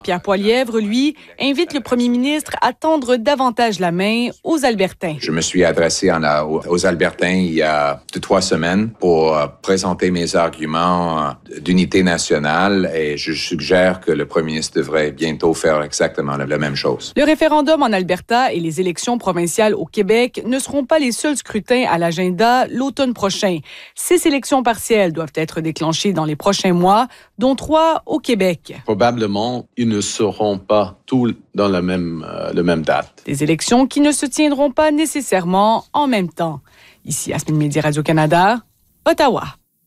Pierre Poilievre, lui, invite le premier ministre à tendre davantage la main aux Albertains. Je me suis adressé aux Albertains il y a 3 semaines pour présenter mes arguments d'unité nationale et je suggère que le premier ministre devrait bientôt faire exactement la même chose. Le référendum en Alberta et les élections provinciales au Québec ne seront pas les seuls scrutins à l'agenda l'automne prochain. 6 élections partielles doivent être déclenchées dans les prochains mois, dont 3 au Québec. Probablement, ils ne seront pas tous dans la même date. Des élections qui ne se tiendront pas nécessairement en même temps. Ici, Asmin Medi, Radio-Canada, Ottawa.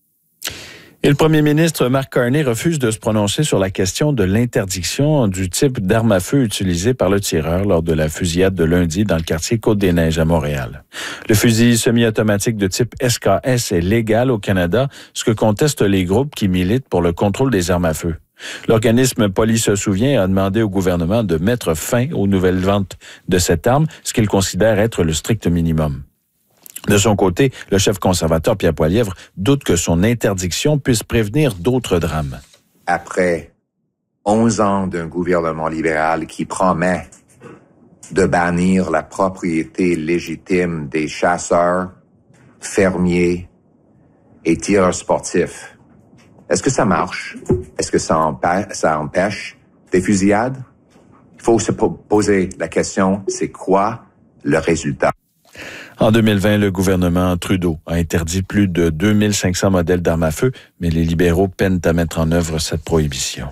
Et le premier ministre Mark Carney refuse de se prononcer sur la question de l'interdiction du type d'arme à feu utilisé par le tireur lors de la fusillade de lundi dans le quartier Côte-des-Neiges à Montréal. Le fusil semi-automatique de type SKS est légal au Canada, ce que contestent les groupes qui militent pour le contrôle des armes à feu. L'organisme Police se souvient a demandé au gouvernement de mettre fin aux nouvelles ventes de cette arme, ce qu'il considère être le strict minimum. De son côté, le chef conservateur Pierre Poilievre doute que son interdiction puisse prévenir d'autres drames. Après 11 ans d'un gouvernement libéral qui promet de bannir la propriété légitime des chasseurs, fermiers et tireurs sportifs, est-ce que ça marche? Est-ce que ça empêche des fusillades? Il faut se poser la question, c'est quoi le résultat? En 2020, le gouvernement Trudeau a interdit plus de 2500 modèles d'armes à feu, mais les libéraux peinent à mettre en œuvre cette prohibition.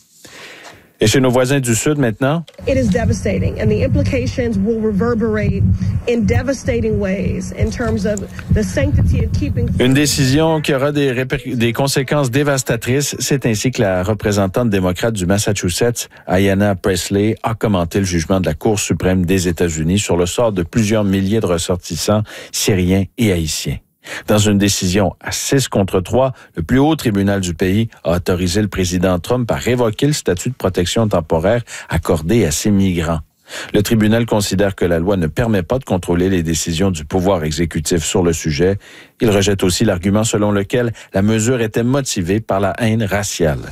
Et chez nos voisins du Sud maintenant? It is devastating and the implications will reverberate in devastating ways in terms of the sanctity of keeping... Une décision qui aura des conséquences dévastatrices. C'est ainsi que la représentante démocrate du Massachusetts, Ayanna Pressley, a commenté le jugement de la Cour suprême des États-Unis sur le sort de plusieurs milliers de ressortissants syriens et haïtiens. Dans une décision à 6-3, le plus haut tribunal du pays a autorisé le président Trump à révoquer le statut de protection temporaire accordé à ces migrants. Le tribunal considère que la loi ne permet pas de contrôler les décisions du pouvoir exécutif sur le sujet. Il rejette aussi l'argument selon lequel la mesure était motivée par la haine raciale.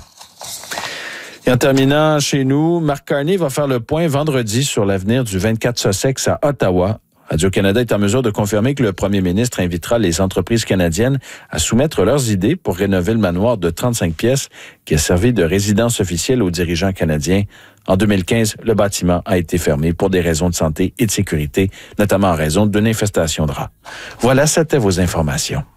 Et en terminant chez nous, Mark Carney va faire le point vendredi sur l'avenir du 24 Sussex à Ottawa. Radio-Canada est en mesure de confirmer que le premier ministre invitera les entreprises canadiennes à soumettre leurs idées pour rénover le manoir de 35 pièces qui a servi de résidence officielle aux dirigeants canadiens. En 2015, le bâtiment a été fermé pour des raisons de santé et de sécurité, notamment en raison d'une infestation de rats. Voilà, c'était vos informations.